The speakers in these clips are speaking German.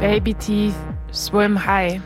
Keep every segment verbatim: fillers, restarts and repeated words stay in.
Baby Teeth, Swim High.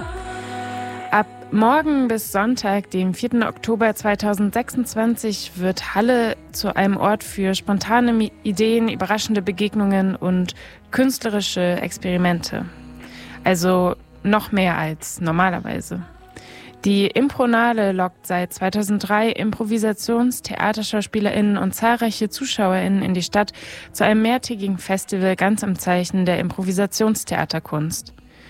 Ab morgen bis Sonntag, dem vierten Oktober zweitausendsechsundzwanzig, wird Halle zu einem Ort für spontane Ideen, überraschende Begegnungen und künstlerische Experimente. Also noch mehr als normalerweise. Die Impronale lockt seit zweitausenddrei Improvisations-, TheaterschauspielerInnen und zahlreiche ZuschauerInnen in die Stadt zu einem mehrtägigen Festival ganz im Zeichen der Improvisationstheaterkunst.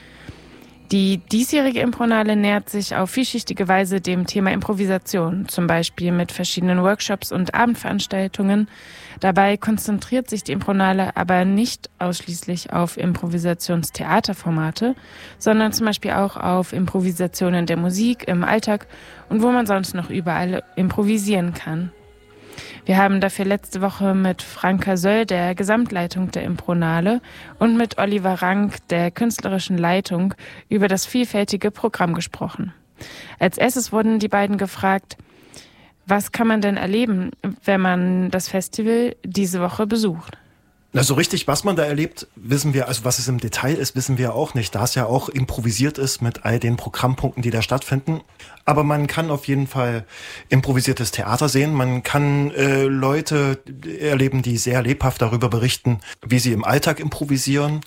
Die diesjährige Impronale nähert sich auf vielschichtige Weise dem Thema Improvisation, zum Beispiel mit verschiedenen Workshops und Abendveranstaltungen. Dabei konzentriert sich die Impronale aber nicht ausschließlich auf Improvisationstheaterformate, sondern zum Beispiel auch auf Improvisationen der Musik im Alltag und wo man sonst noch überall improvisieren kann. Wir haben dafür letzte Woche mit Franka Söll, der Gesamtleitung der Impronale, und mit Oliver Rank, der künstlerischen Leitung, über das vielfältige Programm gesprochen. Als erstes wurden die beiden gefragt, was kann man denn erleben, wenn man das Festival diese Woche besucht? Na, so richtig, was man da erlebt, wissen wir, also was es im Detail ist, wissen wir auch nicht, da es ja auch improvisiert ist mit all den Programmpunkten, die da stattfinden. Aber man kann auf jeden Fall improvisiertes Theater sehen. Man kann äh, Leute erleben, die sehr lebhaft darüber berichten, wie sie im Alltag improvisieren.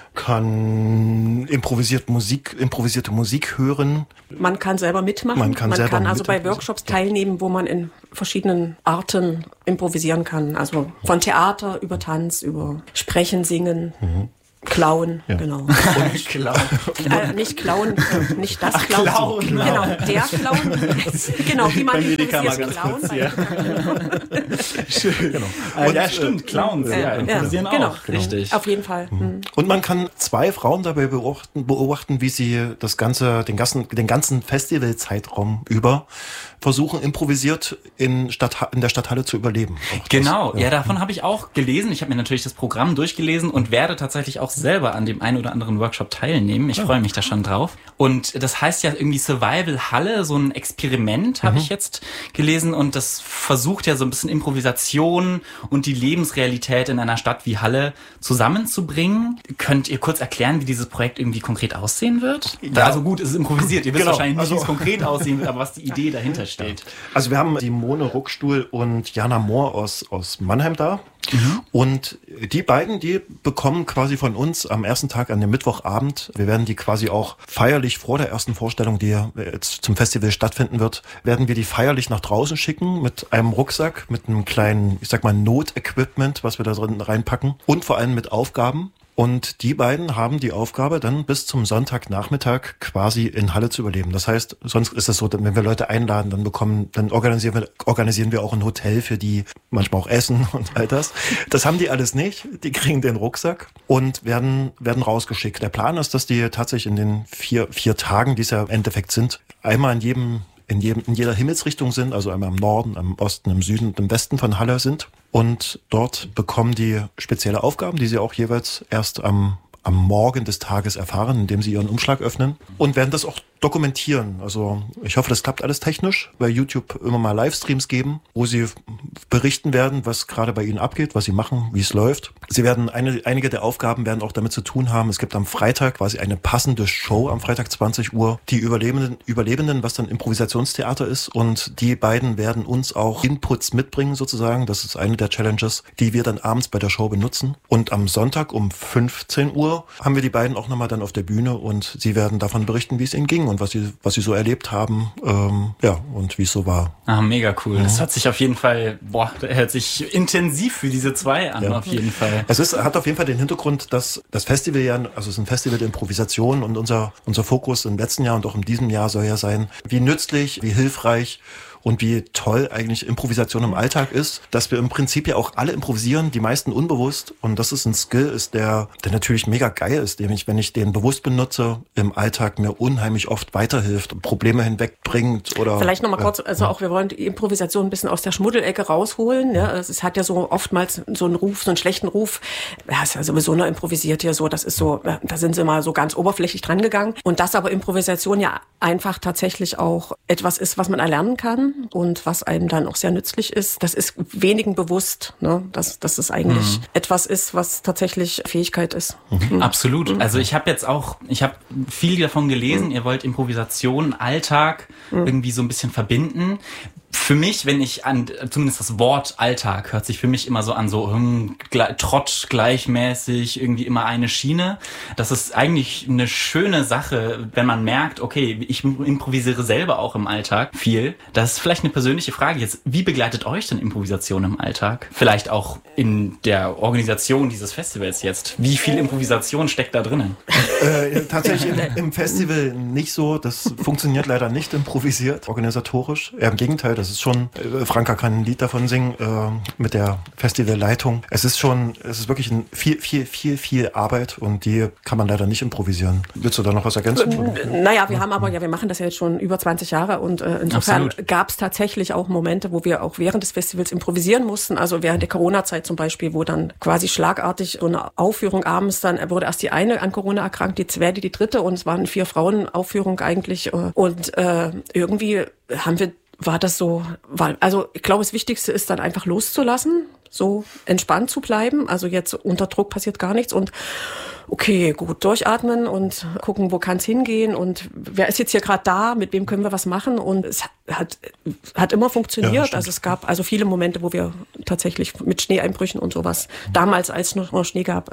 Kann improvisiert Musik, improvisierte Musik hören. Man kann selber mitmachen. Man kann, man selber kann also mit bei Workshops teilnehmen, wo man in verschiedenen Arten improvisieren kann. Also von Theater über Tanz, über Sprechen, Singen. Mhm. Klauen, ja. Genau. Und Klauen. Äh, nicht Klauen, äh, nicht das Ach, Klauen. Klauen. Genau, der Klauen. Genau, wie man improvisiert Klauen. Kurz, ja. Schön. Genau. Und, ja, stimmt, Clowns, äh, ja, improvisieren ja, genau. auch. Richtig. Auf jeden Fall. Mhm. Und man kann zwei Frauen dabei beobachten, beobachten, wie sie das ganze, den ganzen, den ganzen Festivalzeitraum über versuchen, improvisiert in, Stadt, in der Stadthalle zu überleben. Auch genau, das, ja. ja, davon habe ich auch gelesen. Ich habe mir natürlich das Programm durchgelesen und werde tatsächlich auch selber an dem einen oder anderen Workshop teilnehmen. Ich ja. freue mich da schon drauf. Und das heißt ja irgendwie Survival Halle, so ein Experiment, habe mhm. ich jetzt gelesen. Und das versucht ja so ein bisschen Improvisation und die Lebensrealität in einer Stadt wie Halle zusammenzubringen. Könnt ihr kurz erklären, wie dieses Projekt irgendwie konkret aussehen wird? Ja. Also gut, es ist improvisiert. Ihr wisst genau. wahrscheinlich nicht, also, wie es konkret aussehen wird, aber was die Idee dahinter steht. Also wir haben Simone Ruckstuhl und Jana Mohr aus, aus Mannheim da. Mhm. Und die beiden, die bekommen quasi von uns am ersten Tag an dem Mittwochabend, wir werden die quasi auch feierlich vor der ersten Vorstellung, die jetzt zum Festival stattfinden wird, werden wir die feierlich nach draußen schicken mit einem Rucksack, mit einem kleinen, ich sag mal, Notequipment, was wir da drin reinpacken und vor allem mit Aufgaben. Und die beiden haben die Aufgabe, dann bis zum Sonntagnachmittag quasi in Halle zu überleben. Das heißt, sonst ist es so, wenn wir Leute einladen, dann bekommen, dann organisieren wir, organisieren wir auch ein Hotel für die, manchmal auch Essen und all das. Das haben die alles nicht. Die kriegen den Rucksack und werden, werden rausgeschickt. Der Plan ist, dass die tatsächlich in den vier, vier Tagen, die es ja im Endeffekt sind, einmal in jedem In, jedem, in jeder Himmelsrichtung sind, also einmal im Norden, im Osten, im Süden und im Westen von Halle sind. Und dort bekommen die spezielle Aufgaben, die sie auch jeweils erst am, am Morgen des Tages erfahren, indem sie ihren Umschlag öffnen und werden das auch dokumentieren. Also ich hoffe, das klappt alles technisch. Bei YouTube immer mal Livestreams geben, wo sie berichten werden, was gerade bei ihnen abgeht, was sie machen, wie es läuft. Sie werden eine, einige der Aufgaben werden auch damit zu tun haben. Es gibt am Freitag quasi eine passende Show am Freitag zwanzig Uhr. Die Überlebenden, Überlebenden, was dann Improvisationstheater ist. Und die beiden werden uns auch Inputs mitbringen sozusagen. Das ist eine der Challenges, die wir dann abends bei der Show benutzen. Und am Sonntag um fünfzehn Uhr haben wir die beiden auch nochmal dann auf der Bühne und sie werden davon berichten, wie es ihnen ging und was sie, was sie so erlebt haben, ähm, ja, und wie es so war. Ah, mega cool. Mhm. Das hört sich auf jeden Fall, boah, das hört sich intensiv für diese zwei an, ja. Auf jeden Fall. Es ist, hat auf jeden Fall den Hintergrund, dass das Festival ja, also es ist ein Festival der Improvisation und unser, unser Fokus im letzten Jahr und auch in diesem Jahr soll ja sein, wie nützlich, wie hilfreich und wie toll eigentlich Improvisation im Alltag ist, dass wir im Prinzip ja auch alle improvisieren, die meisten unbewusst. Und das ist ein Skill, ist der, der natürlich mega geil ist, den ich, wenn ich den bewusst benutze, im Alltag mir unheimlich oft weiterhilft und Probleme hinwegbringt oder. Vielleicht nochmal kurz, also auch wir wollen die Improvisation ein bisschen aus der Schmuddelecke rausholen. Ja, es hat ja so oftmals so einen Ruf, so einen schlechten Ruf. Ja, ist ja sowieso nur improvisiert hier so, das ist so, da sind sie mal so ganz oberflächlich dran gegangen. Und dass aber Improvisation ja einfach tatsächlich auch etwas ist, was man erlernen kann. kann und was einem dann auch sehr nützlich ist. Das ist wenigen bewusst, ne? dass, dass es eigentlich mhm. etwas ist, was tatsächlich Fähigkeit ist. Mhm. Mhm. Absolut. Also ich habe jetzt auch, ich habe viel davon gelesen, mhm. ihr wollt Improvisation, Alltag mhm. irgendwie so ein bisschen verbinden. Für mich, wenn ich an, zumindest das Wort Alltag hört sich für mich immer so an, so hm, gle- Trott, gleichmäßig, irgendwie immer eine Schiene. Das ist eigentlich eine schöne Sache, wenn man merkt, okay, ich improvisiere selber auch im Alltag viel. Das ist vielleicht eine persönliche Frage jetzt. Wie begleitet euch denn Improvisation im Alltag? Vielleicht auch in der Organisation dieses Festivals jetzt. Wie viel Improvisation steckt da drinnen? Äh, tatsächlich im, im Festival nicht so. Das funktioniert leider nicht improvisiert, organisatorisch. Eher im Gegenteil. Das ist schon, äh, Franka kann ein Lied davon singen, äh, mit der Festivalleitung. Es ist schon, es ist wirklich ein viel, viel, viel, viel Arbeit und die kann man leider nicht improvisieren. Willst du da noch was ergänzen? N- naja, wir ja. haben aber, ja, wir machen das ja jetzt schon über zwanzig Jahre und äh, insofern gab es tatsächlich auch Momente, wo wir auch während des Festivals improvisieren mussten. Also während der Corona-Zeit zum Beispiel, wo dann quasi schlagartig so eine Aufführung abends, dann wurde erst die eine an Corona erkrankt, die zweite, die dritte und es waren vier Frauen Aufführung eigentlich äh, und äh, irgendwie haben wir war das so, war, also ich glaube, das Wichtigste ist dann einfach loszulassen, so entspannt zu bleiben. Also jetzt unter Druck passiert gar nichts und okay, gut, durchatmen und gucken, wo kann es hingehen und wer ist jetzt hier gerade da, mit wem können wir was machen und es hat, hat immer funktioniert. Ja, also es gab also viele Momente, wo wir tatsächlich mit Schneeeinbrüchen und sowas, damals als es noch Schnee gab,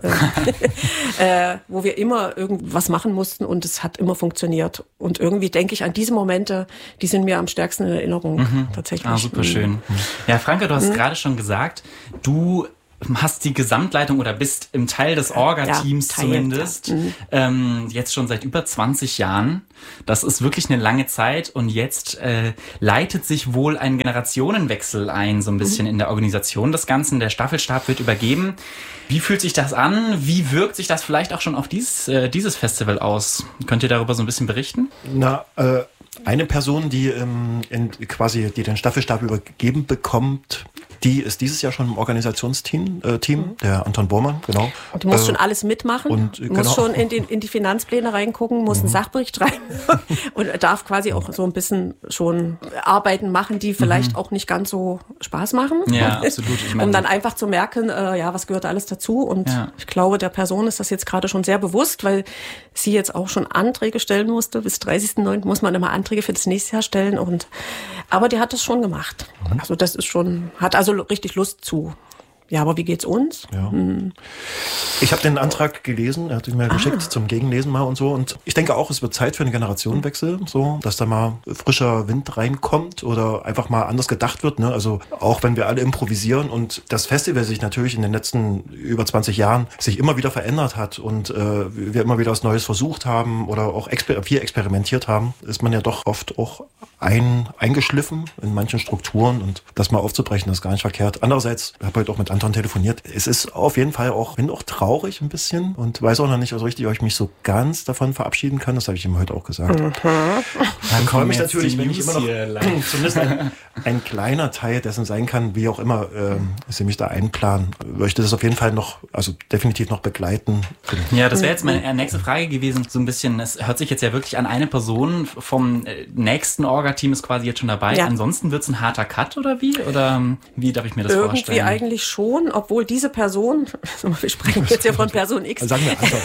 äh, äh, wo wir immer irgendwas machen mussten und es hat immer funktioniert. Und irgendwie denke ich an diese Momente, die sind mir am stärksten in Erinnerung mhm. tatsächlich. Ah, super schön. Ja, Franka, du hast mhm. gerade schon gesagt, du hast die Gesamtleitung oder bist im Teil des Orga-Teams ja, Teil, zumindest, ja. mhm. ähm, jetzt schon seit über zwanzig Jahren. Das ist wirklich eine lange Zeit und jetzt äh, leitet sich wohl ein Generationenwechsel ein, so ein bisschen mhm. in der Organisation des Ganzen. Der Staffelstab wird übergeben. Wie fühlt sich das an? Wie wirkt sich das vielleicht auch schon auf dieses, äh, dieses Festival aus? Könnt ihr darüber so ein bisschen berichten? Na, äh, eine Person, die ähm, in, quasi die den Staffelstab übergeben bekommt, die ist dieses Jahr schon im Organisationsteam, äh, Team, mhm. der Anton Bormann, genau. Und du musst äh, schon alles mitmachen, und, äh, musst genau. schon in, den, in die Finanzpläne reingucken, musst mhm. einen Sachbericht schreiben und darf quasi auch so ein bisschen schon Arbeiten machen, die vielleicht mhm. auch nicht ganz so Spaß machen. Ja, absolut. Ich meine, um dann einfach zu merken, äh, ja, was gehört alles dazu. Und ja. ich glaube, der Person ist das jetzt gerade schon sehr bewusst, weil sie jetzt auch schon Anträge stellen musste. Bis dreißigsten neunten muss man immer Anträge für das nächste Jahr stellen. Und aber die hat das schon gemacht. Mhm. Also das ist schon, hat also richtig Lust zu. Ja, aber wie geht's uns? Ja. Hm. Ich habe den Antrag gelesen, er hat ihn mir ah. geschickt zum Gegenlesen mal und so. Und ich denke auch, es wird Zeit für einen Generationenwechsel, so, dass da mal frischer Wind reinkommt oder einfach mal anders gedacht wird. Ne? Also auch wenn wir alle improvisieren und das Festival sich natürlich in den letzten über zwanzig Jahren sich immer wieder verändert hat und äh, wir immer wieder was Neues versucht haben oder auch exper- viel experimentiert haben, ist man ja doch oft auch ein, eingeschliffen in manchen Strukturen und das mal aufzubrechen, das ist gar nicht verkehrt. Andererseits, ich habe heute auch mit Anton telefoniert, es ist auf jeden Fall auch, bin auch traurig ein bisschen und weiß auch noch nicht so richtig, ob ich mich so ganz davon verabschieden kann, das habe ich ihm heute auch gesagt. Mhm. Ich freue mich natürlich, wenn ich immer noch zumindest ein, ein kleiner Teil dessen sein kann, wie auch immer äh, sie mich da einplanen. Möchte das auf jeden Fall noch, also definitiv noch begleiten. Ja, das wäre jetzt meine nächste Frage gewesen, so ein bisschen, es hört sich jetzt ja wirklich an eine Person vom nächsten Orga-Team ist quasi jetzt schon dabei. Ja. Ansonsten wird es ein harter Cut oder wie? Oder wie darf ich mir das Irgendwie vorstellen? Irgendwie eigentlich schon, obwohl diese Person, wir sprechen jetzt ja von Person X, sagen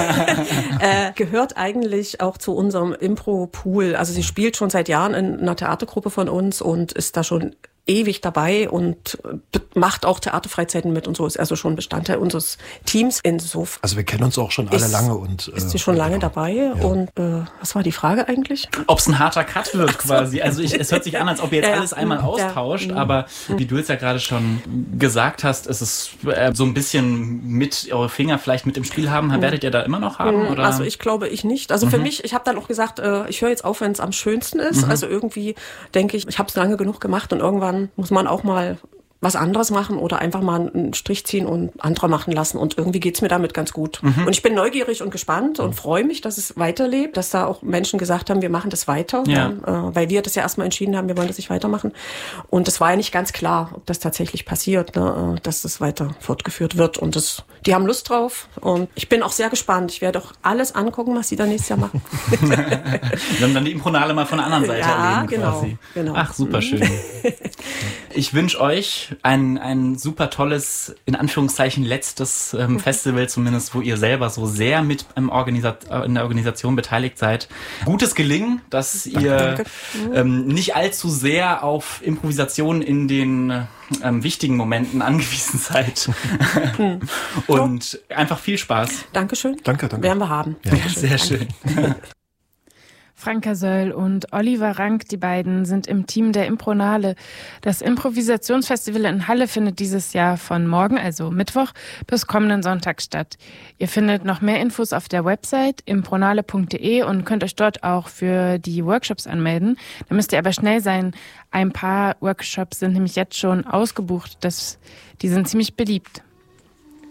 wir äh, gehört eigentlich auch zu unserem Impro-Pool. Also sie spielt schon seit Jahren in einer Theatergruppe von uns und ist da schon ewig dabei und macht auch Theaterfreizeiten mit und so, ist also schon Bestandteil unseres Teams. Insofern. Also wir kennen uns auch schon alle ist, lange und ist sie schon lange dabei ja. und äh, was war die Frage eigentlich? Ob es ein harter Cut wird quasi. Also ich, es hört sich an, als ob ihr jetzt ja, alles einmal austauscht, ja. aber wie du jetzt ja gerade schon gesagt hast, ist es äh, so ein bisschen mit eure Finger vielleicht mit im Spiel haben, mhm. werdet ihr da immer noch haben? Oder? Also ich glaube, ich nicht. Also mhm. für mich, ich habe dann auch gesagt, äh, ich höre jetzt auf, wenn es am schönsten ist. Mhm. Also irgendwie denke ich, ich habe es lange genug gemacht und irgendwann muss man auch mal was anderes machen oder einfach mal einen Strich ziehen und andere machen lassen. Und irgendwie geht's mir damit ganz gut. Mhm. Und ich bin neugierig und gespannt und freue mich, dass es weiterlebt, dass da auch Menschen gesagt haben, wir machen das weiter, ja. äh, weil wir das ja erstmal entschieden haben, wir wollen das nicht weitermachen. Und es war ja nicht ganz klar, ob das tatsächlich passiert, ne, dass das weiter fortgeführt wird. Und das, die haben Lust drauf. Und ich bin auch sehr gespannt. Ich werde auch alles angucken, was sie da nächstes Jahr machen. Dann, dann die Impronale mal von der anderen Seite ja, erleben genau, quasi. Genau. Ach, super schön. Ich wünsche euch ein, ein super tolles, in Anführungszeichen, letztes ähm, Festival, zumindest, wo ihr selber so sehr mit im Organisa- in der Organisation beteiligt seid. Gutes Gelingen, dass ihr Danke. ähm, nicht allzu sehr auf Improvisation in den ähm, wichtigen Momenten angewiesen seid. Und einfach viel Spaß. Dankeschön. Danke, danke. Werden wir haben. Ja. Dankeschön. Sehr schön. Franka Söll und Oliver Rank, die beiden sind im Team der Impronale. Das Improvisationsfestival in Halle findet dieses Jahr von morgen, also Mittwoch, bis kommenden Sonntag statt. Ihr findet noch mehr Infos auf der Website impronale punkt de und könnt euch dort auch für die Workshops anmelden. Da müsst ihr aber schnell sein. Ein paar Workshops sind nämlich jetzt schon ausgebucht. Das, die sind ziemlich beliebt.